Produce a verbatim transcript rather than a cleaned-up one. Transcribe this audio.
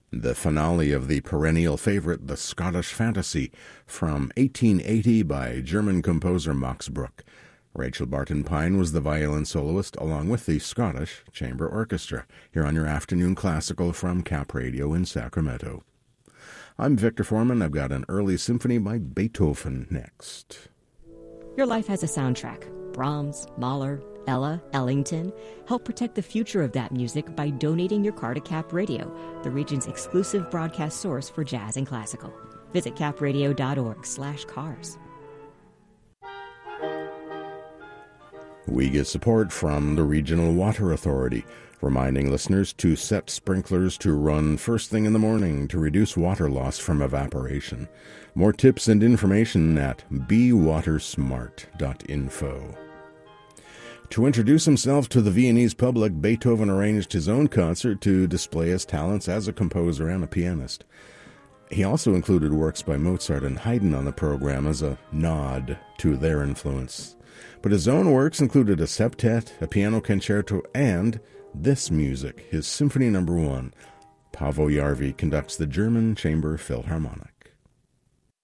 The finale of the perennial favorite, The Scottish Fantasy, from eighteen eighty by German composer Max Bruch. Rachel Barton Pine was the violin soloist, along with the Scottish Chamber Orchestra, here on your afternoon classical from Cap Radio in Sacramento. I'm Victor Foreman. I've got an early symphony by Beethoven next. Your life has a soundtrack. Brahms, Mahler, Ella, Ellington. Help protect the future of that music by donating your car to Cap Radio, the region's exclusive broadcast source for jazz and classical. Visit capradio.org slash cars. We get support from the Regional Water Authority, reminding listeners to set sprinklers to run first thing in the morning to reduce water loss from evaporation. More tips and information at be water smart dot info. To introduce himself to the Viennese public, Beethoven arranged his own concert to display his talents as a composer and a pianist. He also included works by Mozart and Haydn on the program as a nod to their influence. But his own works included a septet, a piano concerto, and this music, his Symphony Number One. Paavo Järvi conducts the German Chamber Philharmonic.